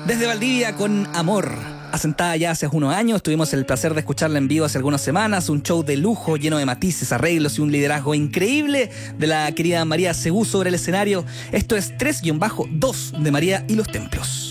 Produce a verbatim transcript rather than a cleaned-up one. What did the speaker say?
Desde Valdivia con Amor. Asentada ya hace unos años, tuvimos el placer de escucharla en vivo hace algunas semanas, un show de lujo lleno de matices, arreglos y un liderazgo increíble de la querida María Segú sobre el escenario. Esto es tres dos de María y los Templos.